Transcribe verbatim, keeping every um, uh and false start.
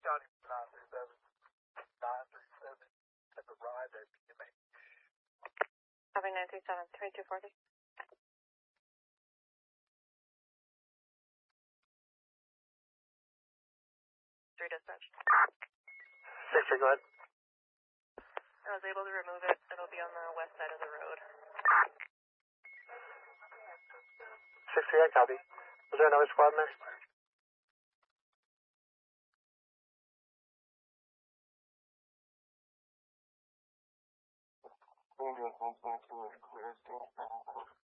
County nine three seven, nine three seven, at the ride at B M A. Copy nine three seven, twenty-two forty. Three dispatch. Six, go ahead. I was able to remove it. It'll be on the west side of the road. Six, I copy. Was there another squad in there? Clear, clear, clear, clear, clear, clear.